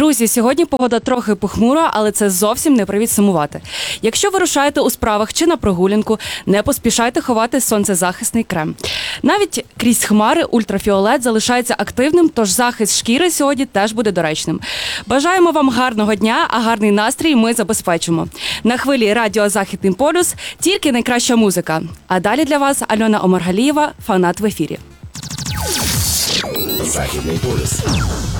Друзі, сьогодні погода трохи похмура, але це зовсім не привід сумувати. Якщо ви рушаєте у справах чи на прогулянку, не поспішайте ховати сонцезахисний крем. Навіть крізь хмари ультрафіолет залишається активним, тож захист шкіри сьогодні теж буде доречним. Бажаємо вам гарного дня, а гарний настрій ми забезпечимо. На хвилі радіо «Західний полюс» тільки найкраща музика. А далі для вас Альона Омаргалієва, «Фанат в ефірі». Західний полюс.